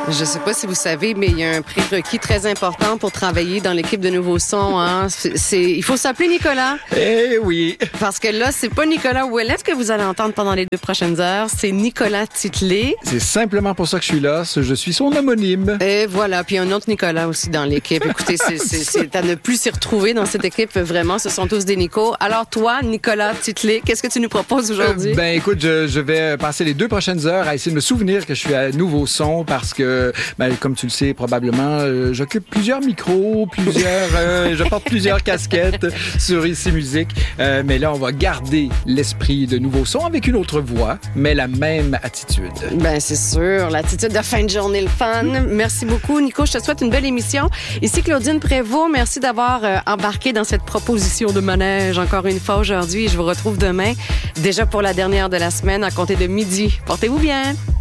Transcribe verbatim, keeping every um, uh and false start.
Je sais pas si vous savez, mais il y a un prérequis très important pour travailler dans l'équipe de Nouveau Son. Hein. C'est, c'est, il faut s'appeler Nicolas. Eh oui. Parce que là, c'est pas Nicolas Ouellet que vous allez entendre pendant les deux prochaines heures. C'est Nicolas Titlé. C'est simplement pour ça que je suis là. Je suis son homonyme. Et voilà. Puis un autre Nicolas aussi dans l'équipe. Écoutez, c'est, c'est, c'est à ne plus s'y retrouver dans cette équipe. Vraiment, ce sont tous des Nicos. Alors toi, Nicolas Titlé, qu'est-ce que tu nous proposes aujourd'hui? Euh, ben écoute, je, je vais passer les deux prochaines heures à essayer de me souvenir que je suis à Nouveau Son parce que, ben, comme tu le sais probablement, euh, j'occupe plusieurs micros, plusieurs, euh, je porte plusieurs casquettes sur Ici Musique. Euh, mais là, on va garder l'esprit de Nouveau Son avec une autre voix, mais la même attitude. Ben c'est sûr, l'attitude de fin de journée, le fun. Merci beaucoup, Nico. Je te souhaite une belle émission. Ici Claudine Prévost, merci d'avoir euh, embarqué dans cette proposition de manège encore une fois aujourd'hui. Je vous retrouve demain, déjà pour la dernière de la semaine, à compter de midi. Portez-vous bien.